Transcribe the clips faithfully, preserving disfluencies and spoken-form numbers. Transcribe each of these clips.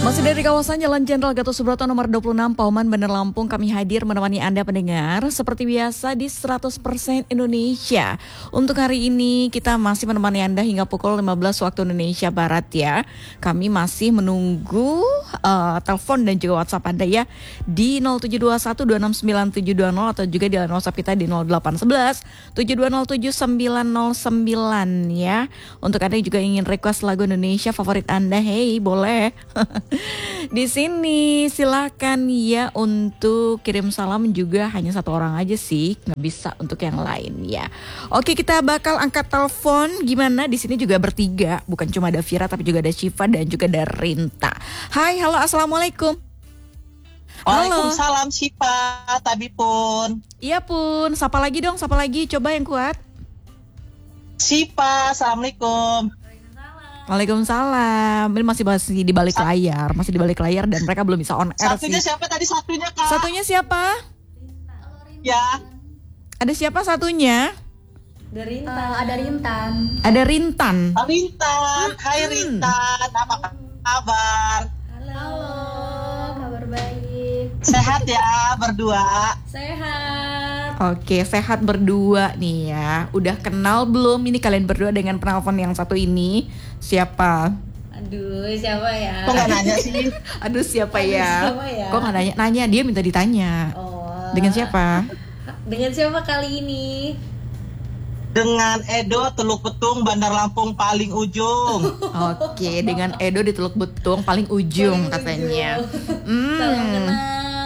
Masih dari kawasan Jalan Jenderal Gatot Subroto nomor dua puluh enam Pauman, Bandar Lampung, kami hadir menemani Anda pendengar seperti biasa di seratus persen Indonesia. Untuk hari ini kita masih menemani Anda hingga pukul lima belas waktu Indonesia Barat ya. Kami masih menunggu uh, telepon dan juga WhatsApp Anda ya di nol tujuh dua satu dua enam sembilan tujuh dua nol atau juga di line WhatsApp kita di nol delapan satu satu tujuh dua nol tujuh sembilan nol sembilan ya. Untuk Anda yang juga ingin request lagu Indonesia favorit Anda, hey boleh. Di sini silakan ya untuk kirim salam juga hanya satu orang aja sih, nggak bisa untuk yang lain ya. Oke, kita bakal angkat telepon. Gimana? Di sini juga bertiga, bukan cuma ada Vira tapi juga ada Syifa dan juga ada Rinta. Hai, halo, assalamualaikum. Waalaikumsalam Syifa, Tabi pun. Iya pun, sapa lagi dong, sapa lagi, coba yang kuat. Syifa, assalamualaikum. Waalaikumsalam. Ini masih masih di balik layar, masih di balik layar dan mereka belum bisa on air. Satunya sih. siapa tadi satunya Kak? Satunya siapa? Ya. Ada siapa satunya? Ada Rintan. Uh, ada Rintan. Ada Rintan. Oh, Rintan. Hai Hmm. Rintan, apa kabar? Halo. Kabar baik. Sehat ya berdua? Sehat. Oke, sehat berdua nih ya. Udah kenal belum ini kalian berdua dengan penelpon yang satu ini? Siapa? Aduh, siapa ya? Kok gak nanya sih? Aduh, siapa Aduh, ya? siapa ya? Kok gak nanya? Nanya, dia minta ditanya. Oh. Dengan siapa? Dengan siapa kali ini? Dengan Edo, Teluk Betung, Bandar Lampung paling ujung. Oke, dengan Edo di Teluk Betung paling ujung Paling katanya. ujung. Hmm. Salam kenal.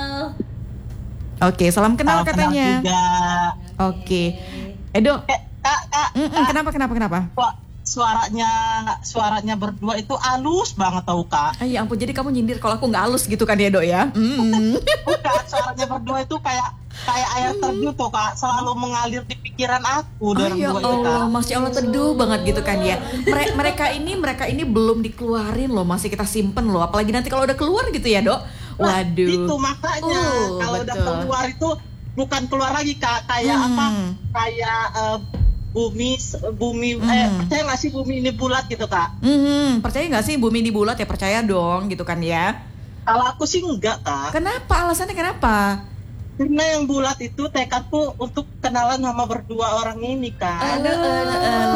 Oke, salam kenal Salam katanya. kenal juga. Oke. Edo. Eh, Kak, Kak, Mm-mm, Kak. kenapa kenapa kenapa? Wah, suaranya suaranya berdua itu halus banget tau Kak. Ah, ya ampun, jadi kamu nyindir kalau aku nggak halus gitu kan ya, Dok ya? Mm. Bukan, suaranya berdua itu kayak kayak air terjun tuh Kak, selalu mengalir di pikiran aku Oh dari ya dua itu Kak. Allah, Masya Allah teduh banget gitu kan ya. Mere- mereka ini mereka ini belum dikeluarin loh, masih kita simpen loh. Apalagi nanti kalau udah keluar gitu ya, Dok. Nah, Waduh. itu makanya Uh, kalau udah betul. keluar itu bukan keluar lagi Kak, kayak Hmm. apa? Kayak eh, bumi bumi eh Hmm. percaya nggak sih bumi ini bulat gitu Kak? Hmm, percaya nggak sih bumi ini bulat ya? Percaya dong gitu kan ya. Kalau aku sih enggak Kak. Kenapa? Alasannya kenapa? Karena yang bulat itu tekadku untuk kenalan sama berdua orang ini Kak. Aduh, aduh,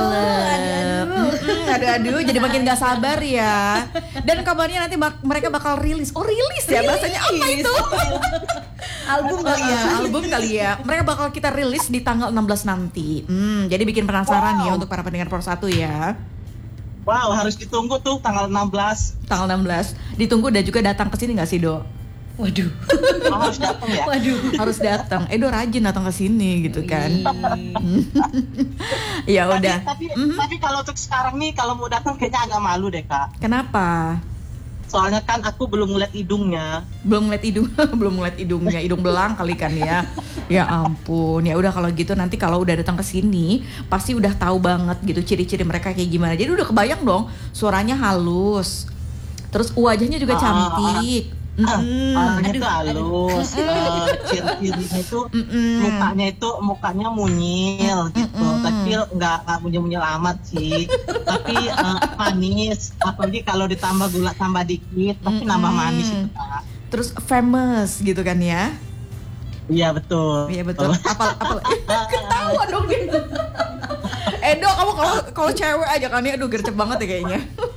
aduh, aduh, aduh, jadi makin gak sabar ya. Dan kabarnya nanti bak- mereka bakal rilis. Oh rilis ya bahasanya apa itu? Album kali ya, album kali ya. Mereka bakal kita rilis di tanggal enam belas nanti. Hmm, jadi bikin penasaran Wow. ya untuk para pendengar Pro satu ya. Wow, harus ditunggu tuh tanggal enam belas. Tanggal enam belas. Ditunggu dan juga datang ke sini nggak sih, Dok? Waduh. Oh, harus datang ya. Waduh. Harus datang. Edo rajin datang ke sini gitu kan. Ih. Ya Tapi, udah. tapi, Mhm. tapi kalau untuk sekarang nih kalau mau datang kayaknya agak malu deh Kak. Kenapa? Soalnya kan aku belum ngeliat hidungnya. Belum ngeliat hidung, belum ngeliat hidungnya, hidung belang kali kan ya. Ya ampun, ya udah kalau gitu nanti kalau udah datang ke sini pasti udah tahu banget gitu ciri-ciri mereka kayak gimana. Jadi udah kebayang dong, suaranya halus. Terus wajahnya juga Ah, cantik. Mm-mm. Orangnya Aduh, tuh halus, eh, ciri-cirinya itu Mm-mm. mukanya itu mukanya munyil gitu, Mm-mm. tapi nggak nggak munyil-munyil amat sih, tapi eh, manis, apalagi kalau ditambah gula tambah dikit, tapi nambah Mm-mm. manis itu Kak. Terus famous gitu kan ya. Iya betul. Iya betul. Apal apal ketawa dong gitu. Edo, kamu kalau kalau cewek aja kan ya, aduh gercep banget ya kayaknya.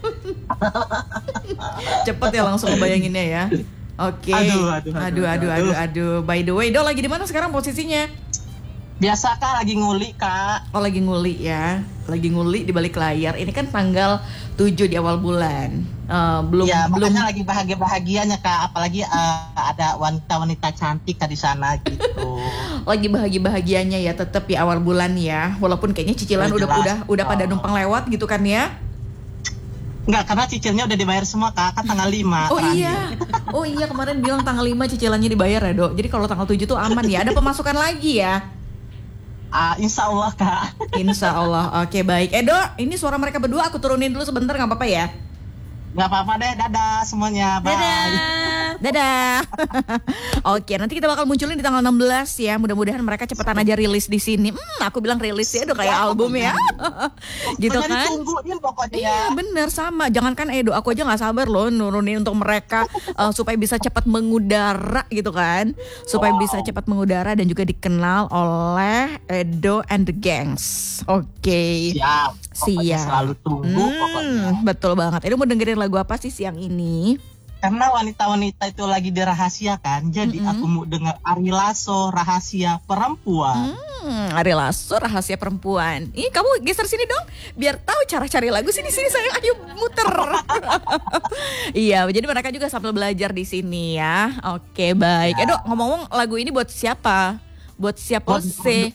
Cepet ya langsung ngebayanginnya ya. Oke. Aduh, aduh, aduh, aduh, aduh, aduh. aduh, aduh. By the way, Do lagi di mana sekarang posisinya? Biasa Kak lagi nguli Kak. Oh lagi nguli ya, lagi nguli di balik layar. Ini kan tanggal tujuh di awal bulan. Eh, belum Ya belum makanya lagi bahagia-bahagianya Kak, apalagi eh, ada wanita-wanita cantik Kak di sana gitu. lagi bahagia-bahagianya ya, tetap ya awal bulan ya. Walaupun kayaknya cicilan Oh, udah jelas. udah udah pada Oh. numpang lewat gitu kan ya. Enggak, karena cicilnya udah dibayar semua Kak, kan tanggal lima Oh terakhir. iya, oh iya kemarin bilang tanggal lima cicilannya dibayar ya, Dok. Jadi kalau tanggal tujuh tuh aman ya, ada pemasukan lagi ya. Ah, insya Allah Kak. Insya Allah, oke baik. Eh Dok, ini suara mereka berdua aku turunin dulu sebentar, nggak apa-apa ya? Nggak apa-apa deh, dadah semuanya, bye. Dadah. Dadah. Oke, nanti kita bakal munculin di tanggal enam belas ya. Mudah-mudahan mereka cepetan aja rilis di sini. Hmm, aku bilang rilis ya udah kayak album ya. Gitu Pokoknya kan? ditungguin pokoknya. Iya bener sama. Jangankan Edo, aku aja nggak sabar loh nurunin untuk mereka uh, supaya bisa cepat mengudara gitu kan. Supaya Wow. bisa cepat mengudara dan juga dikenal oleh Edo and the Gangs. Oke. Siap. Pokoknya Siap. selalu tunggu pokoknya. Hmm, betul banget. Edo mau dengerin lagu apa sih siang ini? Karena wanita-wanita itu lagi dirahasiakan, jadi Mm-mm. aku mau dengar Ari Lasso, Rahasia Perempuan. Hmm, Ari Lasso, Rahasia Perempuan. Ih, kamu geser sini dong, biar tahu cara cari lagu. Sini sini sayang, ayo muter. Iya, jadi mereka juga sambil belajar di sini ya. Oke, baik. Ya. Edo, ngomong-ngomong lagu ini buat siapa? Buat siapa Buat- sih?